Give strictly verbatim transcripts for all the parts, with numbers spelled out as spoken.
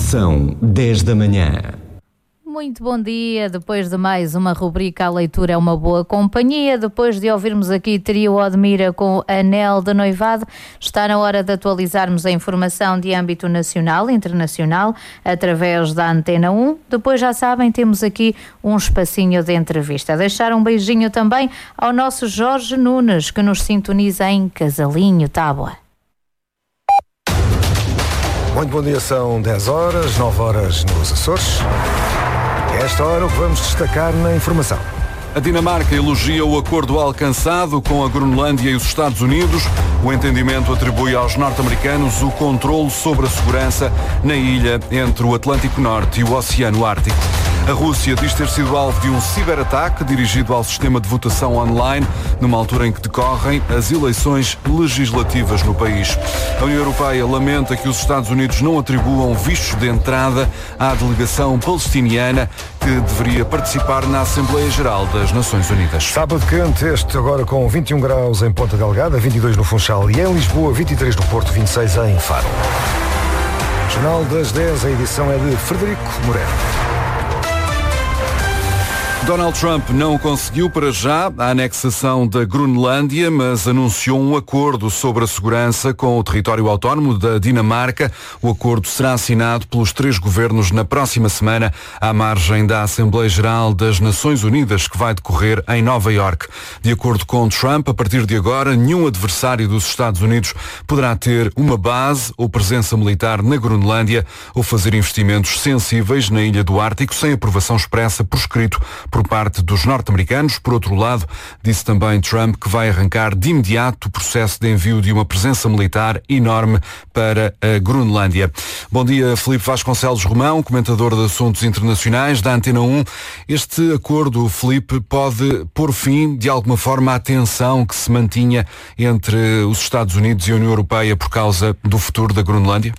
Edição dez da manhã. Muito bom dia, depois de mais uma rubrica A Leitura é uma Boa Companhia, depois de ouvirmos aqui Trio Odmira com Anel de Noivado, está na hora de atualizarmos a informação de âmbito nacional e internacional através da Antena um. Depois, já sabem, temos aqui um espacinho de entrevista. Deixar um beijinho também ao nosso Jorge Nunes, que nos sintoniza em Casalinho, Tábua. Muito bom dia, são dez horas, nove horas nos Açores. Esta hora o que vamos destacar na informação. A Dinamarca elogia o acordo alcançado com a Groenlândia e os Estados Unidos. O entendimento atribui aos norte-americanos o controle sobre a segurança na ilha entre o Atlântico Norte e o Oceano Ártico. A Rússia diz ter sido alvo de um ciberataque dirigido ao sistema de votação online, numa altura em que decorrem as eleições legislativas no país. A União Europeia lamenta que os Estados Unidos não atribuam vistos de entrada à delegação palestiniana que deveria participar na Assembleia Geral das Nações Unidas. Sábado quente, este agora com vinte e um graus em Ponta Delgada, vinte e dois no Funchal e em Lisboa, vinte e três no Porto, vinte e seis em Faro. Jornal das dez, a edição é de Frederico Moreno. Donald Trump não conseguiu para já a anexação da Groenlândia, mas anunciou um acordo sobre a segurança com o território autónomo da Dinamarca. O acordo será assinado pelos três governos na próxima semana, à margem da Assembleia Geral das Nações Unidas, que vai decorrer em Nova Iorque. De acordo com Trump, a partir de agora, nenhum adversário dos Estados Unidos poderá ter uma base ou presença militar na Groenlândia ou fazer investimentos sensíveis na Ilha do Ártico sem aprovação expressa por escrito por parte dos norte-americanos. Por outro lado, disse também Trump que vai arrancar de imediato o processo de envio de uma presença militar enorme para a Groenlândia. Bom dia, Filipe Vasconcelos Romão, comentador de assuntos internacionais da Antena um. Este acordo, Filipe, pode pôr fim, de alguma forma, à tensão que se mantinha entre os Estados Unidos e a União Europeia por causa do futuro da Groenlândia?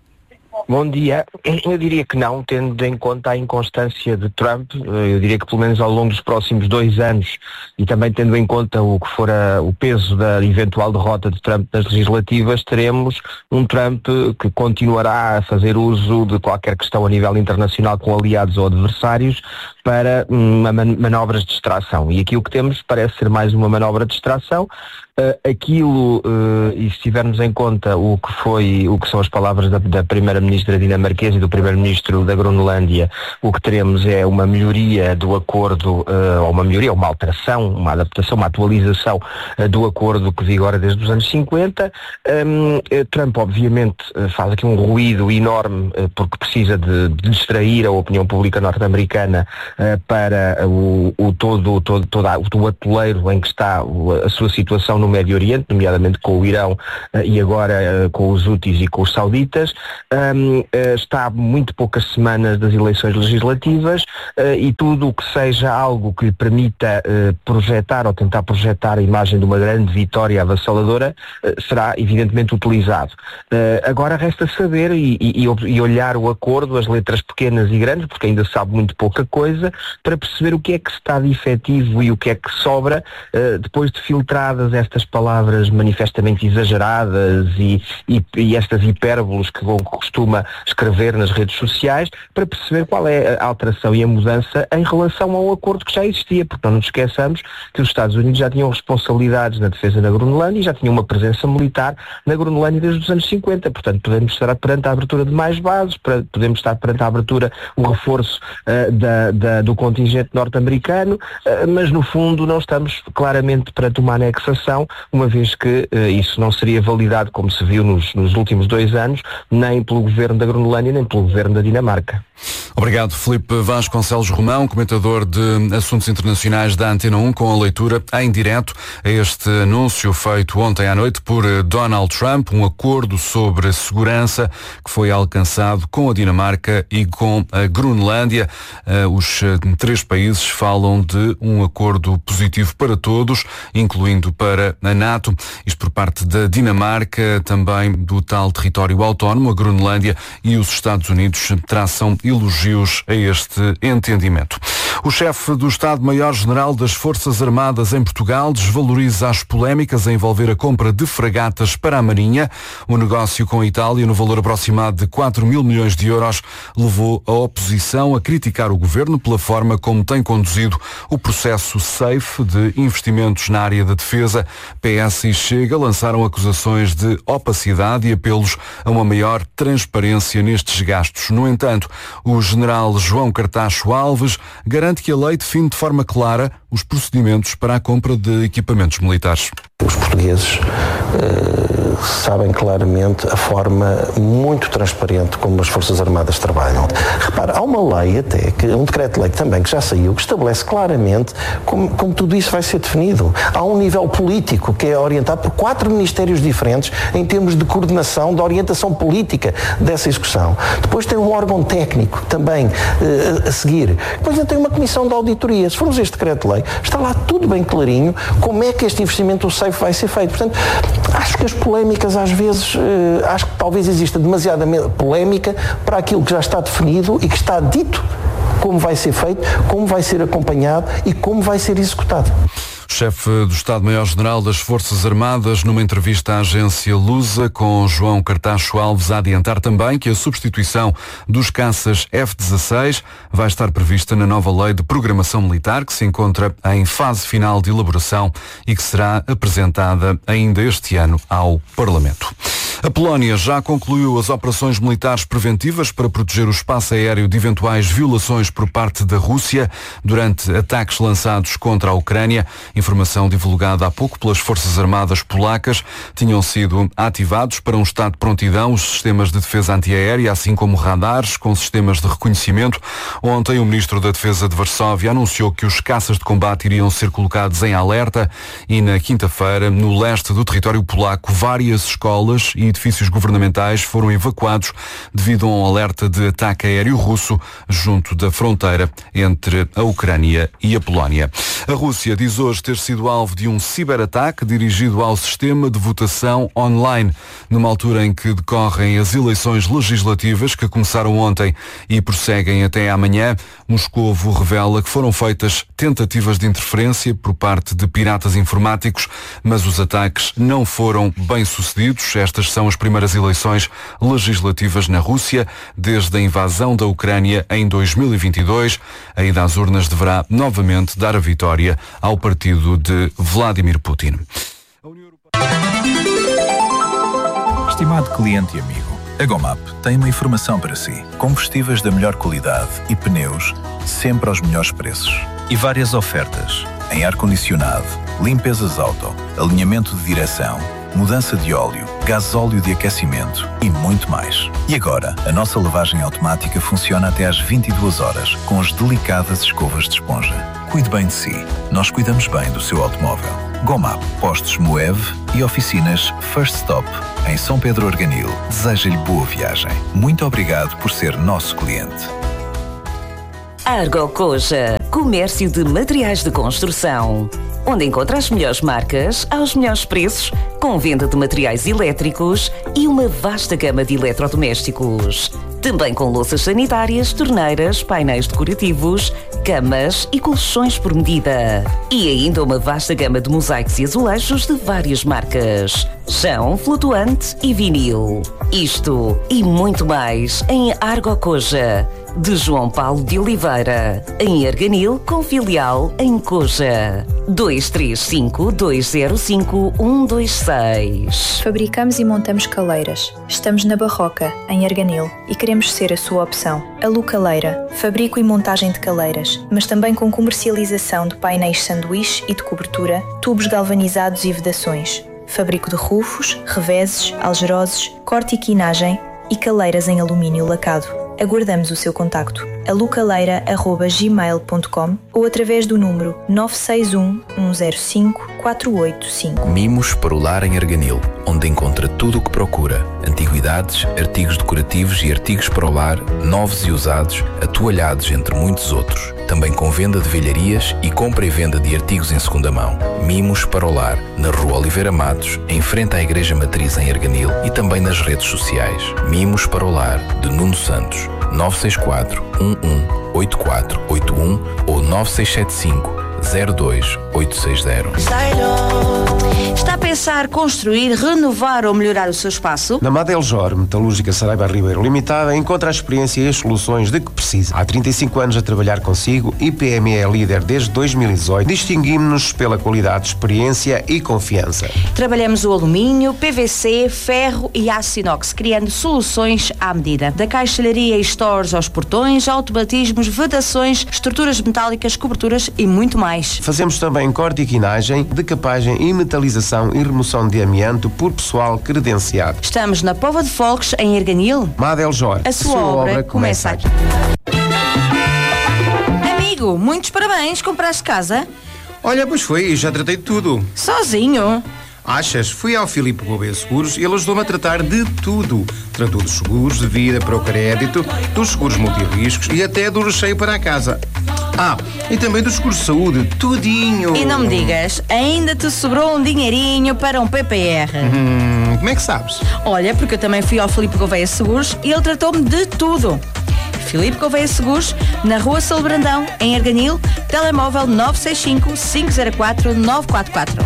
Bom dia. Eu diria que não, tendo em conta a inconstância de Trump. Eu diria que pelo menos ao longo dos próximos dois anos e também tendo em conta o que for a, o peso da eventual derrota de Trump nas legislativas, teremos um Trump que continuará a fazer uso de qualquer questão a nível internacional com aliados ou adversários para uma man- manobras de distração. E aqui o que temos parece ser mais uma manobra de distração. Uh, aquilo, uh, e se tivermos em conta o que foi, o que são as palavras da, da primeira-ministra dinamarquesa e do primeiro-ministro da Groenlândia, o que teremos é uma melhoria do acordo, uh, ou uma melhoria, uma alteração, uma adaptação, uma atualização uh, do acordo que vigora desde os anos cinquenta. Um, uh, Trump, obviamente, uh, faz aqui um ruído enorme, uh, porque precisa de, de distrair a opinião pública norte-americana uh, para o, o todo, todo, todo o atoleiro em que está o, a sua situação no Médio Oriente, nomeadamente com o Irão uh, e agora uh, com os Houthis e com os sauditas. Um, uh, está há muito poucas semanas das eleições legislativas uh, e tudo o que seja algo que lhe permita uh, projetar ou tentar projetar a imagem de uma grande vitória avassaladora uh, será evidentemente utilizado. Uh, agora resta saber e, e, e olhar o acordo, as letras pequenas e grandes, porque ainda sabe muito pouca coisa, para perceber o que é que está de efetivo e o que é que sobra uh, depois de filtradas estas estas palavras manifestamente exageradas e, e, e estas hipérboles que costuma escrever nas redes sociais, para perceber qual é a alteração e a mudança em relação ao acordo que já existia, porque não nos esqueçamos que os Estados Unidos já tinham responsabilidades na defesa da Groenlândia e já tinham uma presença militar na Groenlândia desde os anos cinquenta, portanto podemos estar perante a abertura de mais bases, podemos estar perante a abertura, o reforço uh, da, da, do contingente norte-americano, uh, mas no fundo não estamos claramente perante uma anexação, uma vez que uh, isso não seria validado, como se viu nos, nos últimos dois anos, nem pelo governo da Groenlândia, nem pelo governo da Dinamarca. Obrigado, Filipe Vasconcelos Romão, comentador de assuntos internacionais da Antena um, com a leitura em direto a este anúncio feito ontem à noite por Donald Trump, um acordo sobre segurança que foi alcançado com a Dinamarca e com a Groenlândia. Os três países falam de um acordo positivo para todos, incluindo para a NATO, isto por parte da Dinamarca, também do tal território autónomo, a Groenlândia, e os Estados Unidos traçam elogios a este entendimento. O chefe do Estado-Maior-General das Forças Armadas em Portugal desvaloriza as polémicas a envolver a compra de fragatas para a Marinha. O negócio com a Itália, no valor aproximado de quatro mil milhões de euros, levou a oposição a criticar o governo pela forma como tem conduzido o processo SAFE de investimentos na área da defesa. P S e Chega lançaram acusações de opacidade e apelos a uma maior transparência nestes gastos. No entanto, o general João Cartacho Alves garante que a lei define de forma clara os procedimentos para a compra de equipamentos militares. Os portugueses uh, sabem claramente a forma muito transparente como as Forças Armadas trabalham. Repara, há uma lei até, que, um decreto-lei também que já saiu, que estabelece claramente como, como tudo isso vai ser definido. Há um nível político que é orientado por quatro ministérios diferentes em termos de coordenação, de orientação política dessa execução. Depois tem um órgão técnico também uh, a seguir. Depois ainda tem uma comissão de auditoria. Se formos a este decreto-lei, está lá tudo bem clarinho como é que este investimento, o SAFE, vai ser feito. Portanto, acho que as polémicas às vezes, eh, acho que talvez exista demasiada polémica para aquilo que já está definido e que está dito como vai ser feito, como vai ser acompanhado e como vai ser executado. O chefe do Estado-Maior-General das Forças Armadas, numa entrevista à agência Lusa, com João Cartacho Alves, a adiantar também que a substituição dos caças F dezasseis vai estar prevista na nova lei de programação militar, que se encontra em fase final de elaboração e que será apresentada ainda este ano ao Parlamento. A Polónia já concluiu as operações militares preventivas para proteger o espaço aéreo de eventuais violações por parte da Rússia durante ataques lançados contra a Ucrânia. Informação divulgada há pouco pelas Forças Armadas polacas. Tinham sido ativados para um estado de prontidão os sistemas de defesa antiaérea, assim como radares com sistemas de reconhecimento. Ontem, o ministro da Defesa de Varsóvia anunciou que os caças de combate iriam ser colocados em alerta e, na quinta-feira, no leste do território polaco, várias escolas e edifícios governamentais foram evacuados devido a um alerta de ataque aéreo russo junto da fronteira entre a Ucrânia e a Polónia. A Rússia diz hoje ter sido alvo de um ciberataque dirigido ao sistema de votação online, numa altura em que decorrem as eleições legislativas que começaram ontem e prosseguem até amanhã. Moscovo revela que foram feitas tentativas de interferência por parte de piratas informáticos, mas os ataques não foram bem-sucedidos. Estas são as primeiras eleições legislativas na Rússia desde a invasão da Ucrânia em dois mil e vinte e dois. A ida às urnas deverá novamente dar a vitória ao partido de Vladimir Putin. Estimado cliente e amigo, a Gomap tem uma informação para si. Combustíveis da melhor qualidade e pneus sempre aos melhores preços. E várias ofertas em ar-condicionado, limpezas auto, alinhamento de direção, mudança de óleo, gasóleo de aquecimento e muito mais. E agora, a nossa lavagem automática funciona até às vinte e duas horas, com as delicadas escovas de esponja. Cuide bem de si. Nós cuidamos bem do seu automóvel. Gomap, postos Moev e oficinas First Stop, em São Pedro Arganil. Deseja-lhe boa viagem. Muito obrigado por ser nosso cliente. Argocoja, comércio de materiais de construção, onde encontra as melhores marcas aos melhores preços, com venda de materiais elétricos e uma vasta gama de eletrodomésticos. Também com louças sanitárias, torneiras, painéis decorativos, camas e colchões por medida. E ainda uma vasta gama de mosaicos e azulejos de várias marcas. Chão, flutuante e vinil. Isto e muito mais em Argocoja, de João Paulo de Oliveira, em Arganil, com filial em Coja. dois três cinco, dois zero cinco, um dois seis. Fabricamos e montamos caleiras. Estamos na Barroca, em Arganil, e queremos ser a sua opção. A Lu Caleira, fabrico e montagem de caleiras, mas também com comercialização de painéis sanduíche e de cobertura, tubos galvanizados e vedações. Fabrico de rufos, reveses, algeroses, corte e quinagem e caleiras em alumínio lacado. Aguardamos o seu contacto. alucaleira arroba gmail ponto com ou através do número nove seis um, um zero cinco, quatro oito cinco. Mimos para o lar em Arganil, onde encontra tudo o que procura. Antiguidades, artigos decorativos e artigos para o lar, novos e usados, atoalhados, entre muitos outros. Também com venda de velharias e compra e venda de artigos em segunda mão. Mimos para o lar, na Rua Oliveira Matos, em frente à Igreja Matriz em Arganil e também nas redes sociais. Mimos para o lar, de Nuno Santos. nove seis quatro um um oito quatro oito um ou nove seis sete cinco zero dois oito seis zero. Está a pensar construir, renovar ou melhorar o seu espaço? Na Madeljor, Metalúrgica Saraiva Ribeiro Limitada, encontra a experiência e as soluções de que precisa. Há trinta e cinco anos a trabalhar consigo e P M E é líder desde dois mil e dezoito. Distinguimos-nos pela qualidade, experiência e confiança. Trabalhamos o alumínio, P V C, ferro e aço inox, criando soluções à medida. Da caixalharia e stores aos portões, automatismos, vedações, estruturas metálicas, coberturas e muito mais. Fazemos também cortiquinagem, decapagem e metalização e remoção de amianto por pessoal credenciado. Estamos na Póvoa de Folques, em Erganil. Madeljor, a sua, a sua obra, obra começa aqui. Amigo, muitos parabéns, compraste casa? Olha, pois foi, já tratei de tudo. Sozinho? Achas? Fui ao Filipe Gouveia Seguros e ele ajudou-me a tratar de tudo. Tratou dos seguros de vida para o crédito, dos seguros multirriscos e até do recheio para a casa. Ah, e também dos seguros de saúde, tudinho. E não me digas, ainda te sobrou um dinheirinho para um P P R. Hum, como é que sabes? Olha, porque eu também fui ao Filipe Gouveia Seguros e ele tratou-me de tudo. Filipe Gouveia Seguros, na Rua São Brandão, em Erganil, telemóvel nove seis cinco cinco zero quatro nove quatro quatro.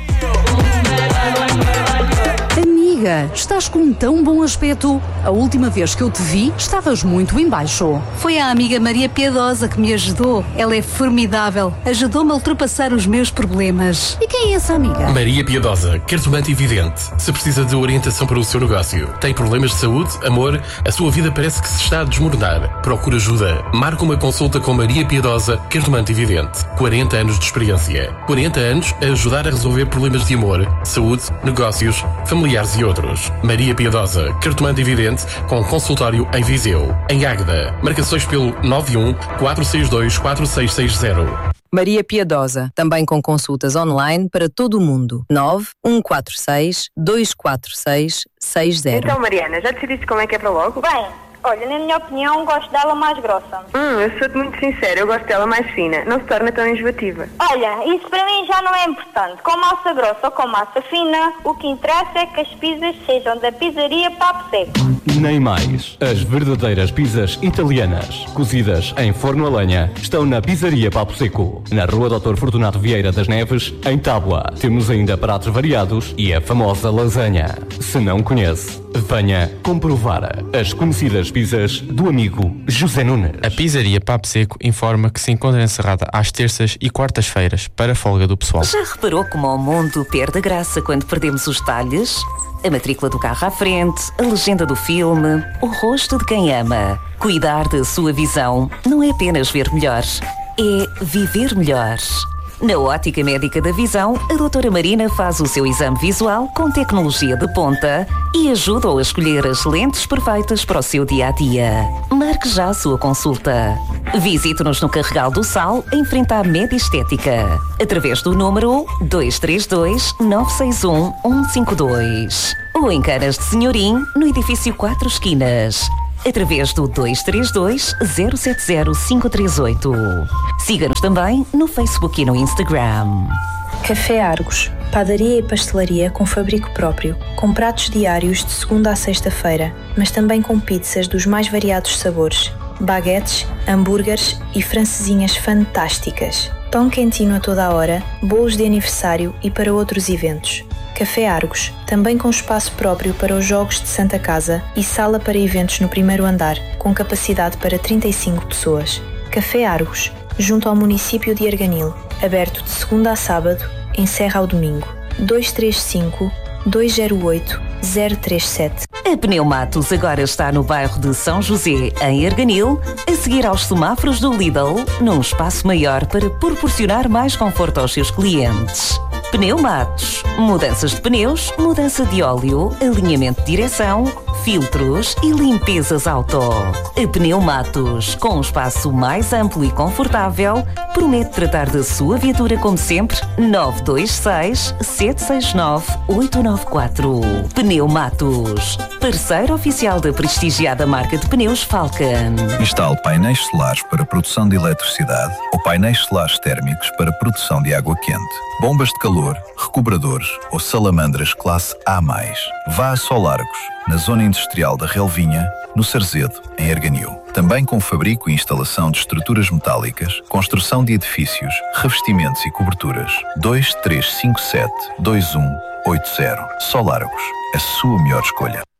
Amiga, estás com um tão bom aspecto. A última vez que eu te vi, estavas muito em baixo. Foi a amiga Maria Piedosa que me ajudou. Ela é formidável. Ajudou-me a ultrapassar os meus problemas. E quem é essa amiga? Maria Piedosa, cartomante evidente. Se precisa de orientação para o seu negócio, tem problemas de saúde, amor, a sua vida parece que se está a desmoronar. Procura ajuda. Marca uma consulta com Maria Piedosa, cartomante evidente. quarenta anos de experiência. quarenta anos a ajudar a resolver problemas de amor, saúde, negócios, familiares e outros. Maria Piedosa, cartomante evidente, com consultório em Viseu. Em Águeda, marcações pelo nove um quatro seis dois quatro seis seis zero. Maria Piedosa, também com consultas online para todo o mundo. nove um quatro seis dois quatro seis seis zero. Então, Mariana, já decidiste como é que é para logo? Bem, olha, na minha opinião, gosto dela mais grossa. Hum, eu sou-te muito sincera, eu gosto dela mais fina. Não se torna tão enjoativa. Olha, isso para mim já não é importante. Com massa grossa ou com massa fina, o que interessa é que as pizzas sejam da pizzaria Papo Seco. Nem mais. As verdadeiras pizzas italianas, cozidas em forno a lenha, estão na Pizzaria Papo Seco, na Rua doutor Fortunato Vieira das Neves, em Tábua. Temos ainda pratos variados e a famosa lasanha. Se não conhece, venha comprovar as conhecidas pizzas do amigo José Nunes. A Pizzaria Papo Seco informa que se encontra encerrada às terças e quartas-feiras para folga do pessoal. Já reparou como o mundo perde a graça quando perdemos os detalhes? A matrícula do carro à frente, a legenda do filme, o rosto de quem ama. Cuidar da sua visão não é apenas ver melhor, é viver melhor. Na Ótica Médica da Visão, a doutora Marina faz o seu exame visual com tecnologia de ponta e ajuda-o a escolher as lentes perfeitas para o seu dia-a-dia. Marque já a sua consulta. Visite-nos no Carregal do Sal, em frente à Média Estética, através do número dois três dois nove seis um um cinco dois ou em Canas de Senhorim, no edifício Quatro Esquinas, através do dois três dois zero sete zero cinco três oito. Siga-nos também no Facebook e no Instagram. Café Argos, padaria e pastelaria com fabrico próprio, com pratos diários de segunda a sexta-feira, mas também com pizzas dos mais variados sabores, baguetes, hambúrgueres e francesinhas fantásticas, pão quentinho a toda a hora, bolos de aniversário e para outros eventos. Café Argos, também com espaço próprio para os Jogos de Santa Casa e sala para eventos no primeiro andar, com capacidade para trinta e cinco pessoas. Café Argos, junto ao município de Erganil, aberto de segunda a sábado, encerra ao domingo. dois três cinco, dois zero oito, zero três sete. A Pneumatos agora está no bairro de São José, em Erganil, a seguir aos semáforos do Lidl, num espaço maior para proporcionar mais conforto aos seus clientes. Pneumatos, mudanças de pneus, mudança de óleo, alinhamento de direção, filtros e limpezas auto. A Pneumatos, com um espaço mais amplo e confortável, promete tratar da sua viatura como sempre. Nove dois seis, sete seis nove, oito nove quatro. Pneumatos, parceiro oficial da prestigiada marca de pneus Falcon. Instale painéis solares para produção de eletricidade ou painéis solares térmicos para produção de água quente, bombas de calor, recobradores ou salamandras classe A mais. Vá a Solargos, na zona industrial da Relvinha, no Sarzedo, em Erganil. Também com fabrico e instalação de estruturas metálicas, construção de edifícios, revestimentos e coberturas. dois três cinco sete, dois um oito zero. Solargos, a sua melhor escolha.